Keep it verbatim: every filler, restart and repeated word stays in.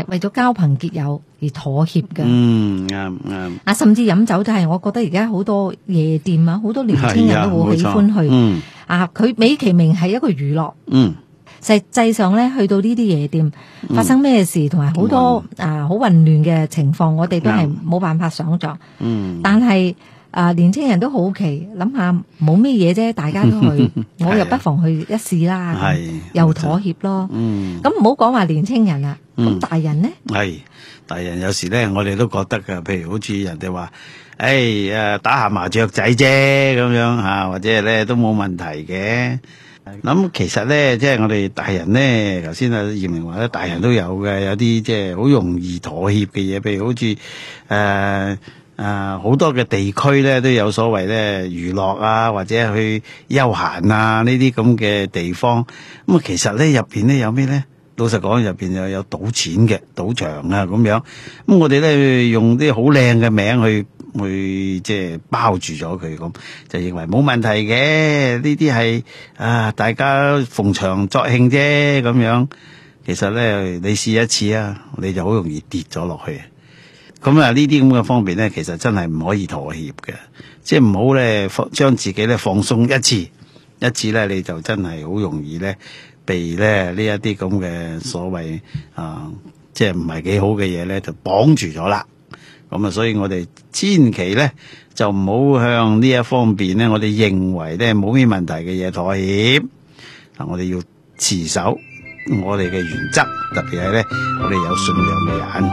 係為咗交朋結友而妥協嘅。 嗯，啱啱。 啊，甚至飲酒都係，我覺得而家好多夜店啊，好多年輕人都好喜歡去。 嗯。 啊，佢美其名係一個娛樂。 嗯。 實際上咧，去到呢啲夜店發生咩事，同埋好多、嗯、啊好混亂嘅情況，我哋都係冇辦法想像。 嗯。 但係啊，年輕人都好奇，諗下冇咩嘢啫，大家都去，我又不妨去一試啦。 係。 又妥協咯。 嗯。 咁唔好講話年輕人啦，咁、嗯、大人呢？ 係大人有時咧，我哋都覺得㗎，譬如好似人哋話，誒誒打下麻雀仔啫咁樣嚇，或者係咧都冇問題嘅。咁其實咧，即係我哋大人咧，頭先阿葉明話咧，大人都有嘅，有啲即係好容易妥協嘅嘢，譬如好似誒誒好多嘅地區咧都有所謂咧娛樂啊，或者去休閒啊呢啲咁嘅地方。咁啊，其實咧入邊咧有咩咧？老實講，入邊又有賭錢嘅賭場啊咁樣。咁我哋咧用啲好靚嘅名去。會即係包住咗佢，咁就認為冇問題嘅，呢啲係啊大家逢場作興啫咁樣。其實咧你試一次啊，你就好容易跌咗落去。咁啊呢啲咁嘅方面咧，其實真係唔可以妥協嘅，即係唔好咧將自己咧放鬆一次，一次咧你就真係好容易咧被咧呢一啲咁嘅所謂啊即係唔係幾好嘅嘢咧就綁住咗啦。咁啊，所以我哋千祈咧就唔好向呢一方面咧，我哋認為咧冇咩問題嘅嘢妥協。嗱，我哋要持守我哋嘅原則，特別係咧我哋有信仰嘅人。